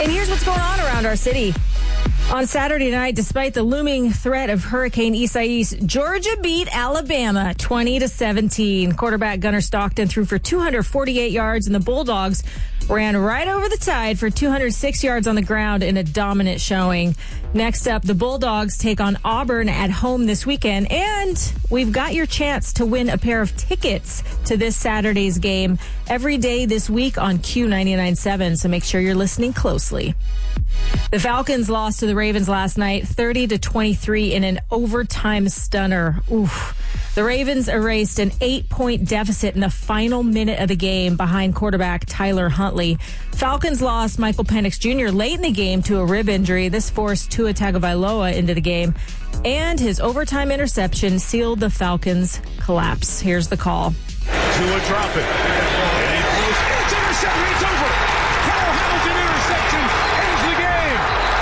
And here's what's going on around our city. On Saturday night, despite the looming threat of Hurricane Isaias, Georgia beat Alabama 20-17. Quarterback Gunnar Stockton threw for 248 yards, and the Bulldogs ran right over the Tide for 206 yards on the ground in a dominant showing. Next up, the Bulldogs take on Auburn at home this weekend, and we've got your chance to win a pair of tickets to this Saturday's game every day this week on Q99.7, so make sure you're listening closely. The Falcons lost to the Ravens last night, 30-23 in an overtime stunner. Oof. The Ravens erased an 8-point deficit in the final minute of the game behind quarterback Tyler Huntley. Falcons lost Michael Penix Jr. late in the game to a rib injury. This forced Tua Tagovailoa into the game, and his overtime interception sealed the Falcons' collapse. Here's the call. Tua drop it. And he throws. It's intercepted. It's over. Kyle Hamilton interception ends the game.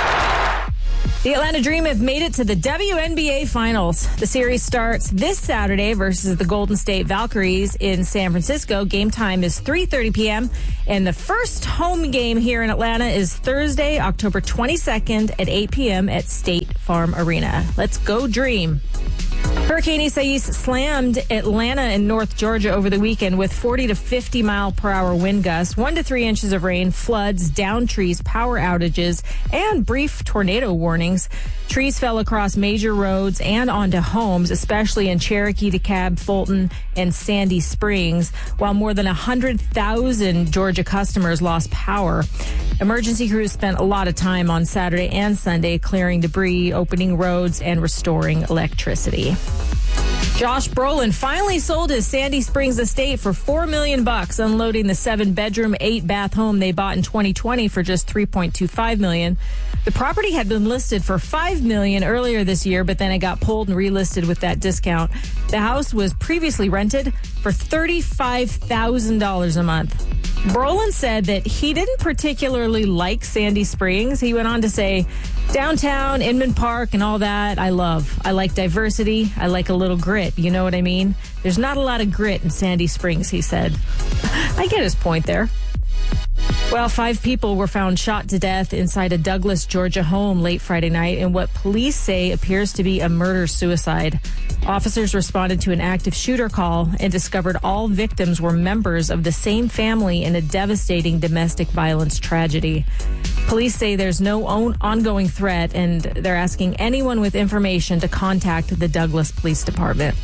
The Atlanta Dream have made it to the WNBA Finals. The series starts this Saturday versus the Golden State Valkyries in San Francisco. Game time is 3:30 p.m. And the first home game here in Atlanta is Thursday, October 22nd at 8 p.m. at State Farm Arena. Let's go Dream. Hurricane Isaias slammed Atlanta and North Georgia over the weekend with 40 to 50 mile per hour wind gusts, 1 to 3 inches of rain, floods, downed trees, power outages, and brief tornado warnings. Trees fell across major roads and onto homes, especially in Cherokee, DeKalb, Fulton, and Sandy Springs, while more than 100,000 Georgia customers lost power. Emergency crews spent a lot of time on Saturday and Sunday clearing debris, opening roads, and restoring electricity. Josh Brolin finally sold his Sandy Springs estate for $4 million, unloading the 7-bedroom, 8-bath home they bought in 2020 for just $3.25 million. The property had been listed for $5 million earlier this year, but then it got pulled and relisted with that discount. The house was previously rented for $35,000 a month. Brolin said that he didn't particularly like Sandy Springs. He went on to say, downtown, Inman Park, and all that, I love. I like diversity. I like a little grit. You know what I mean? There's not a lot of grit in Sandy Springs, he said. I get his point there. Well, 5 people were found shot to death inside a Douglas, Georgia home late Friday night in what police say appears to be a murder-suicide. Officers responded to an active shooter call and discovered all victims were members of the same family in a devastating domestic violence tragedy. Police say there's no ongoing threat, and they're asking anyone with information to contact the Douglas Police Department.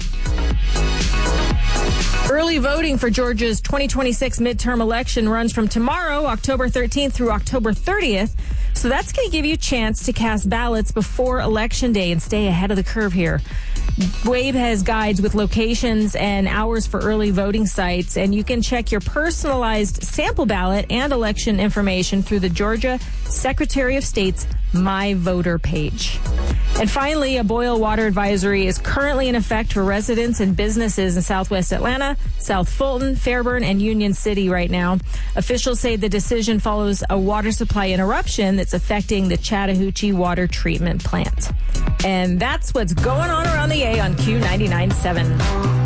Early voting for Georgia's 2026 midterm election runs from tomorrow, October 13th through October 30th. So that's going to give you a chance to cast ballots before Election Day and stay ahead of the curve here. WAVE has guides with locations and hours for early voting sites, and you can check your personalized sample ballot and election information through the Georgia Secretary of State's My Voter page. And finally, a boil water advisory is currently in effect for residents and businesses in Southwest Atlanta, South Fulton, Fairburn, and Union City right now. Officials say the decision follows a water supply interruption that's affecting the Chattahoochee Water Treatment Plant. And that's what's going on around the A on Q99.7.